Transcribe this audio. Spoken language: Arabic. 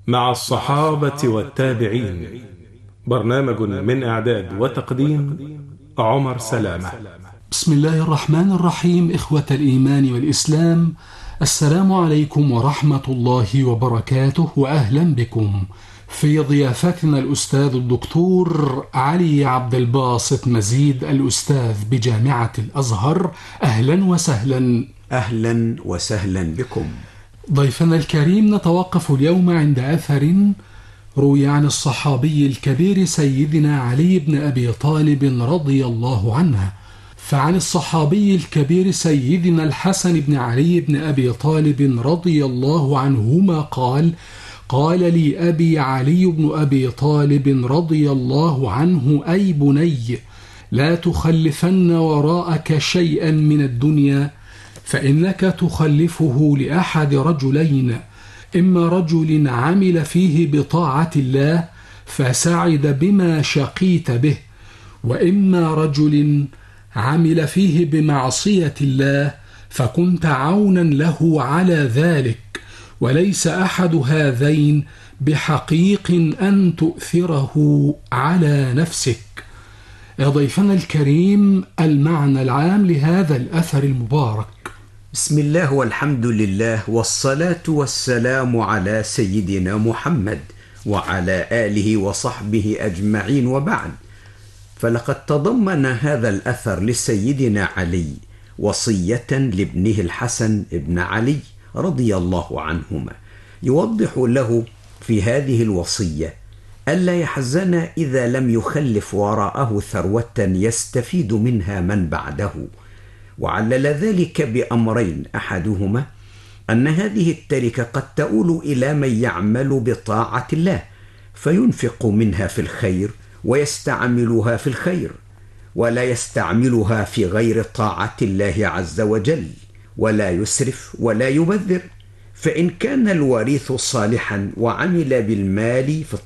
مع الصحابة والتابعين. برنامج من إعداد وتقديم عمر سلامة. بسم الله الرحمن الرحيم. إخوة الإيمان والإسلام، السلام عليكم ورحمة الله وبركاته، وأهلا بكم في ضيافتنا الأستاذ الدكتور علي عبد الباسط مزيد، الأستاذ بجامعة الأزهر. أهلا وسهلا. أهلا وسهلا بكم. ضيفنا الكريم، نتوقف اليوم عند أثر روي عن الصحابي الكبير سيدنا علي بن أبي طالب رضي الله عنه. فعن الصحابي الكبير سيدنا الحسن بن علي بن أبي طالب رضي الله عنهما قال: قال لي أبي علي بن أبي طالب رضي الله عنه: أي بني، لا تخلفن وراءك شيئا من الدنيا، فإنك تخلفه لأحد رجلين: إما رجل عمل فيه بطاعة الله فسعد بما شقيت به، وإما رجل عمل فيه بمعصية الله فكنت عونا له على ذلك، وليس أحد هذين بحقيق أن تؤثره على نفسك. يا ضيفنا الكريم، المعنى العام لهذا الأثر المبارك. بسم الله والحمد لله والصلاة والسلام على سيدنا محمد وعلى آله وصحبه أجمعين، وبعد، فلقد تضمن هذا الأثر لسيدنا علي وصية لابنه الحسن بن علي رضي الله عنهما، يوضح له في هذه الوصية ألا يحزن إذا لم يخلف وراءه ثروة يستفيد منها من بعده، وعلل ذلك بأمرين: أحدهما أن هذه التركة قد تؤول إلى من يعمل بطاعة الله فينفق منها في الخير ويستعملها في الخير، ولا يستعملها في غير طاعة الله عز وجل، ولا يسرف ولا يبذر. فإن كان الوريث صالحا وعمل بالمال في